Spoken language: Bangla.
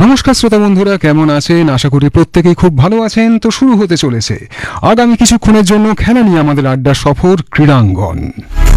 নমস্কার শ্রোতা বন্ধুরা, কেমন আছেন? আশা করি প্রত্যেকেই খুব ভালো আছেন। তো শুরু হতে চলেছে আগামী কিছুক্ষণের জন্য খেলা নিয়ে আমাদের আড্ডা সফর ক্রীড়াঙ্গন।